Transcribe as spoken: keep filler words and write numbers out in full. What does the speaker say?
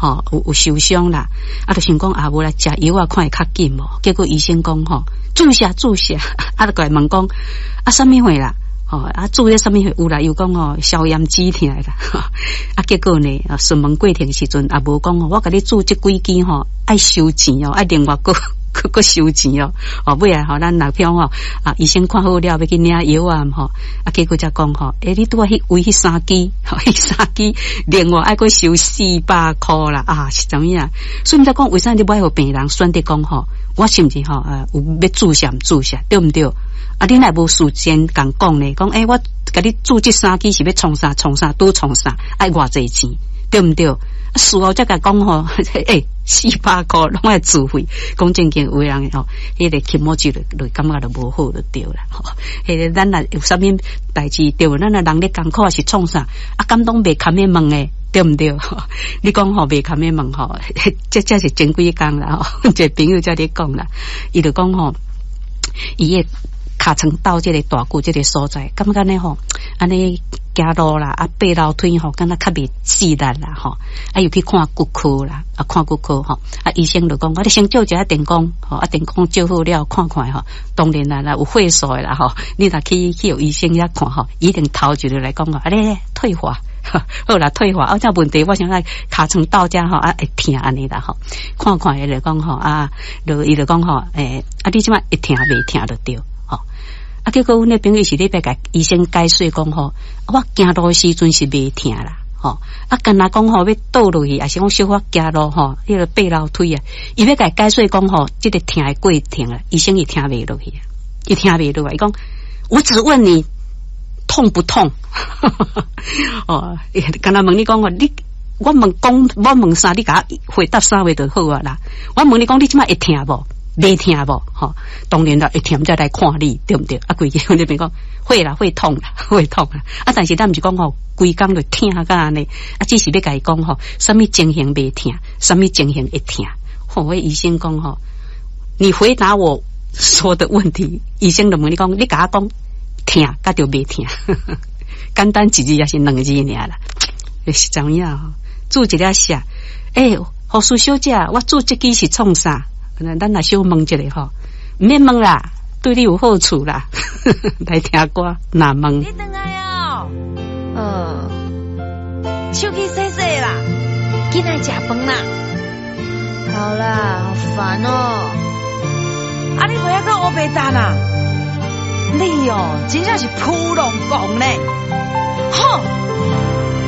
吼、有有受伤啦，啊，就想讲啊，无来食药啊，看会较紧无？结果医生讲吼，注射注射，啊，就过来问讲啊，什么货啦？吼、哦、啊，注咧什么货有啦？又讲吼消炎止痛啦，啊，结果呢，啊，顺门过程时阵啊，无讲吼，我甲你注这几支吼，爱收钱哦，爱另外个。佮佮收钱哦，哦，尾啊吼，咱若票吼啊，医生看好了要去领药啊，吼啊，结果才讲吼，诶、欸，你拄啊迄位迄三支，吼，迄三支另外爱佮收四百箍啦，啊，是怎么样？所以毋才讲为啥你不爱互病人选择讲吼，我是毋是吼啊有要注射毋注射，对毋对？啊，你若无事先共讲呢，讲诶、欸，我甲你注这三支是要创啥创啥拄创啥，爱偌济钱，对毋对？啊，事后才甲讲吼，诶、欸。四百块拢爱自费，讲正经有人吼，迄、那个起毛就就感觉就无好就对啦。吼，迄个咱若有啥物代志对，咱若人咧艰苦是创啥，啊，敢当袂堪的问诶，对毋对？吼，你讲吼袂堪的问吼，这这是前几工啦吼，一个朋友才咧讲啦，伊就讲吼，伊个尻川到这个大骨这个所在，感觉呢吼，安尼。走路啦，啊，爬楼梯吼，敢若较袂自然啦，吼，啊，又去看骨科啦，啊，看骨科吼，啊，医生就讲，我哋先照一下电工，吼，啊，电工照好了，看看吼，当然啦，啦有血素的啦，吼，你若去去有医生遐看吼，一定头一就来讲啊，咧退化，好啦，退化，啊，这问题我想来尻川到遮吼，啊，会疼安尼啦，吼，看看伊就讲吼，啊，就伊就讲吼，诶、欸，啊，你即摆会疼袂疼就对。啊，结果阮那朋友是咧要甲医生解释讲吼，我行路时阵是袂疼啦，吼，啊，干那讲吼要倒落去，还是讲小可行路吼，迄个爬楼梯啊，伊要甲解释讲吼，这个疼的过程啊，医生伊听袂落去啊，伊听袂落来，伊讲我只问你痛不痛？哦，干那问你讲吼，你我问讲我问啥，你甲回答啥话就好啊啦，我问你讲你即摆会疼无？袂疼无？吼，当然啦，会疼再来看你，对不对？啊，规个那边讲会啦，会痛啦，会痛啦。啊，但是咱毋是讲吼，规工就疼甲安尼，啊，只是要甲伊讲吼，什么情形袂疼，什么情形会疼。吼，迄医生讲吼，你回答我说的问题，医生就问你讲，你甲我讲疼，甲就袂疼，简单一字也是两字尔啦，是怎样？注一粒下，诶、欸，护士小姐，我注这支是创啥？咱来小问一下吼，唔免问啦，对你有好处啦。来听歌，哪问？ 你等来哦，呃，手机洗洗啦，进来食饭啦。好啦，好烦哦。啊，你不要跟我白蛋啦，你哦，真正是扑龙凤呢，哼。